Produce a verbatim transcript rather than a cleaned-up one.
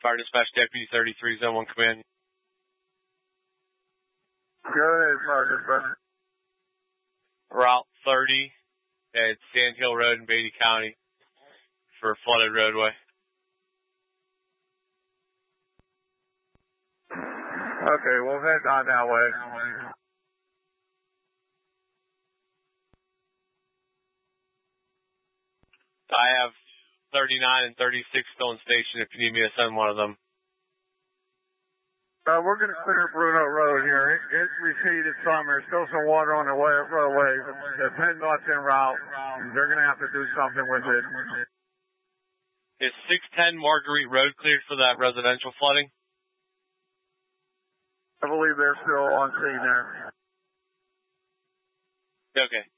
Fire Dispatch Deputy thirty-three, Zone one Command. Go ahead, Fire Dispatch. Route thirty at Sand Hill Road in Beatty County for a flooded roadway. Okay, we'll head on that way. I have thirty-nine and thirty-six still in station if you need me to send one of them. Uh, we're going to clear Bruno Road here. It, it receded some. There's still some water on the way, roadway. The PennDOT's en route. They're going to have to do something with it. Is six ten Marguerite Road cleared for that residential flooding? I believe they're still on scene there. Okay.